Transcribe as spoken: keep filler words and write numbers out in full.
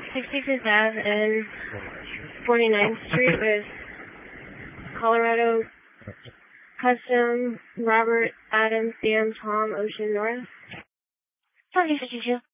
sixty-fifth Avenue and forty-ninth Street with Colorado Custom, Robert, Adam, Sam, Tom, Ocean, North. Sorry, fifty-two.